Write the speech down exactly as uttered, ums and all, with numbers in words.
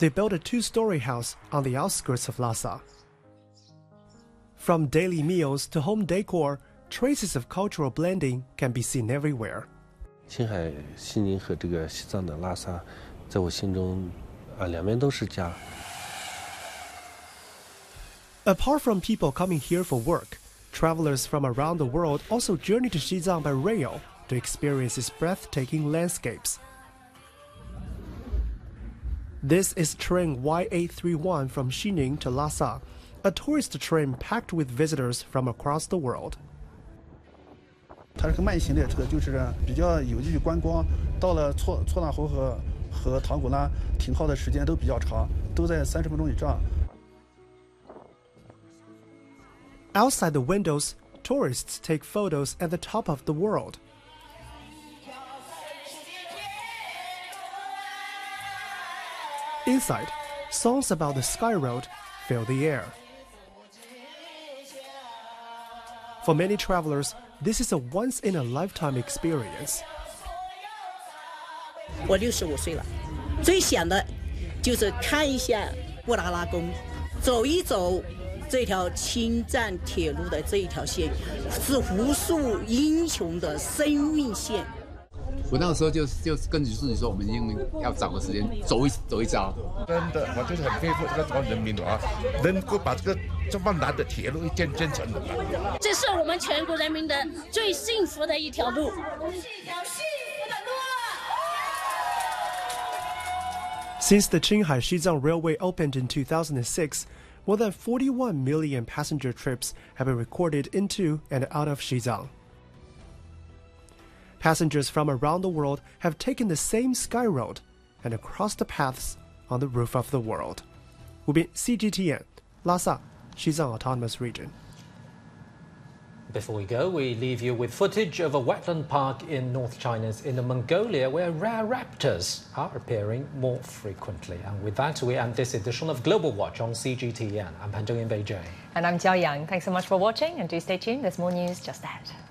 They built a two-story house on the outskirts of Lhasa. From daily meals to home decor, traces of cultural blending can be seen everywhere. 青海西宁和这个西藏的拉萨，在我心中，啊，两边都是家。 Apart from people coming here for work, travelers from around the world also journey to Xizang by rail to experience its breathtaking landscapes. This is train Y eight thirty-one from Xining to Lhasa, a tourist train packed with visitors from across the world. 它是个慢行列车，就是比较有利于观光。到了措措纳湖和和唐古拉停靠的时间都比较长，都在三十分钟以上。 Outside the windows, tourists take photos at the top of the world. Inside, songs about the Sky Road fill the air. For many travelers, this is a once-in-a-lifetime experience. 我六十五岁了，最想的就是看一下布达拉宫，走一走这条青藏铁路的这一条线，是无数英雄的生命线。 我那个时候就就跟自己说，我们一定要找个时间走一走一遭。 真的，我就是很佩服这个中国人民啊，能够把这个这么难的铁路建建成的。 这是我们全国人民的最幸福的一条路。 Since the Qinghai-Xizang Railway opened in two thousand six, more than forty-one million passenger trips have been recorded into and out of Xizang. Passengers from around the world have taken the same sky road and crossed the paths on the roof of the world. Wu Bin, C G T N, Lhasa, Xizang Autonomous Region. Before we go, we leave you with footage of a wetland park in North China's Inner Mongolia where rare raptors are appearing more frequently. And with that, we end this edition of Global Watch on C G T N. I'm Pan Zheng in Beijing. And I'm Jiao Yang. Thanks so much for watching, and do stay tuned. There's more news just ahead.